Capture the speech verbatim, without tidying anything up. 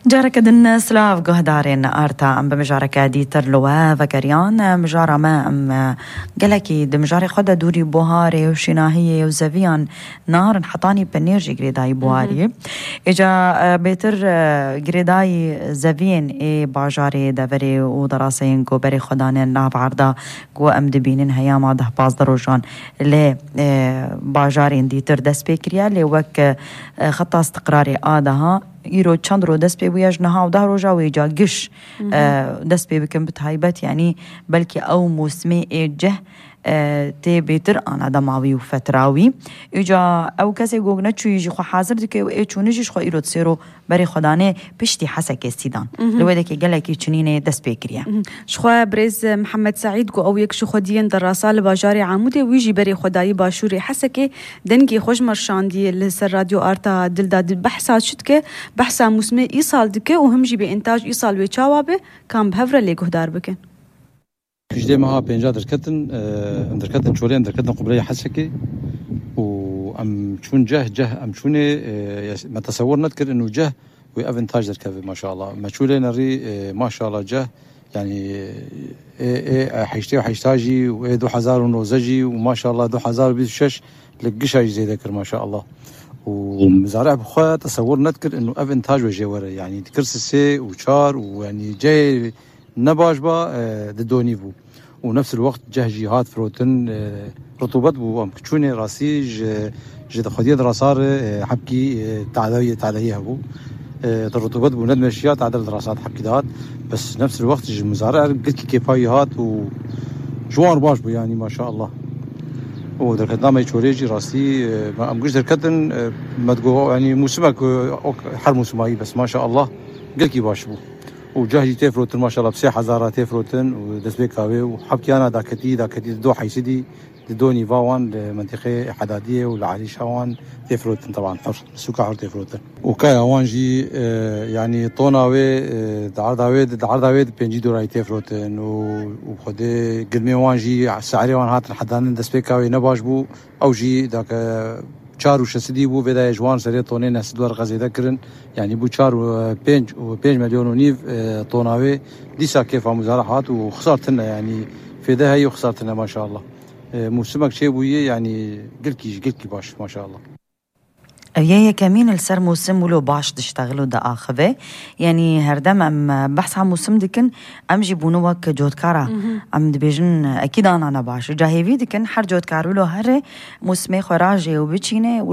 جارك دن سلاف جهدارين آرتا أم بمجارك ديتر لوا فكريان مجارة ما أم قالكي دمجاري خدا دوري بوهاري وشناهية وزفيان نار حطاني بنيرجي قريداي بوهاري إجا بيتر قريداي زفين إي باجاري دافري ودراسين قو بري خدانين ناب عرضا قو أم دبينين هياما ده باز دروجان اللي باجارين ديتر دس بيكريا اللي وك خطا استقراري آدها يرو تشاندرو دست بي ويجنها وده رجا ويجا قش دست بي بكم بتهيبت يعني بلكي أو موسمي إيجه أه تي بيتر أنا دماوي وفتراوي إجا أو كسي قوغنا چو يجي خو حاضر دكي وإيه چو نجيش خو إيرو تسيرو بري خداني بشتي حسك استيدان لويدكي قلقي چنيني دست بيكريا شخوا بريز محمد سعيد قو أو يكشو خديين دراسة لباجاري عمودي ويجي بري خداي باشوري حسكي دنجي خوش مرشاندي لسر راديو آرتا دلداد بحثات شتكي بحثا موسمي إيصال دكي وهمجي بإنتاج إيصال ويچاوابي كان بهفرة لي قهدار بكن كجدي مها بينجا دركتن دركتن شورين دركتن قبلية حسكي وأم شون جه جه أم شوني ما تصور نذكر إنه جه وأفنتاج دركبه ما شاء الله ما شولي نري ما شاء الله جه يعني إيه حيشتي وحيشتاجي وإيه دو حزار ونوزجي وما شاء الله دو حزار بيس شش لقشاج زي ذكر ما شاء الله ومزارع بخوا تصور نذكر إنه أفنتاج وجوره يعني كرسي وشار ويعني جاي نباش با ددوني بو ونفس الوقت جه جهات فروتن رطوبات بو ام كچوني راسي جد خديه دراسار حبكي تعداويه تعدايه بو الرطوبات بو ندم اشياء تعدل دراسات حبكي دات بس نفس الوقت المزارع قلت كفايات وجوار باش بو يعني ما شاء الله ودركتنا ما يشوريجي راسي ما امقش دركتن ما تقول يعني موسمك حر موسمي بس ما شاء الله قلت كي باش بو وجهي تفروتن ما شاء الله بسيح هزارة تفروتن ودس بيكاوي وحبكي أنا داكتي داكتي دو حيسدي دوني فاوان لمنطقة حدادية والعريش هوان تفروتن طبعا حر سوكا حر تفروتن وكاي هوان جي يعني طوناوي دعرداوي دعرداوي بينجي دوراي تفروتن وخدي قلمي وان جي سعري وان هات الحدانن دس بيكاوي نباش بو أو جي داك چار و شسدی بو بدای جوان سری تونین هستدوار غزیده کرن یعنی بو چار و پنج و پنج میلیون و نیف توناوی دیسا کیف مزارعات و خسارتنا يعني في ده هي وخسارتنا ما شاء الله موسمك شيء بويه يعني قلكي قلكي باش ما شاء الله أيها كمين السر موسم ولو باش تشتغلوا دا آخذه يعني هردم أم بحث عن موسم دكن أم جيبونوا وك جودكارا أم دبيجن أكيد أنا باش جاهيفي دكن حر جودكارو له هر موسمي خراجي وبتشينه